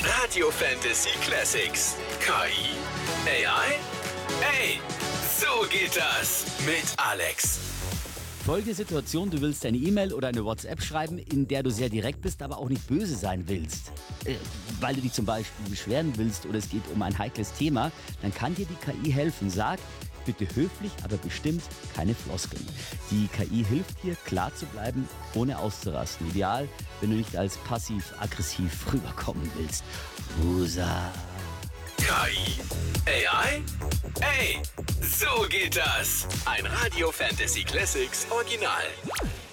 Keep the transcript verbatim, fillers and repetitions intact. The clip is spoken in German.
Radio Fantasy Classics. K I? A I? Ey, so geht das mit Alex. Folgende Situation: Du willst eine E-Mail oder eine WhatsApp schreiben, in der du sehr direkt bist, aber auch nicht böse sein willst. Äh, weil du dich zum Beispiel beschweren willst oder es geht um ein heikles Thema, dann kann dir die K I helfen. Sag bitte höflich, aber bestimmt keine Floskeln. Die K I hilft dir, klar zu bleiben, ohne auszurasten. Ideal, wenn du nicht als passiv-aggressiv rüberkommen willst. Usa. K I? A I? Ey, so geht das. Ein Radio Fantasy Classics Original.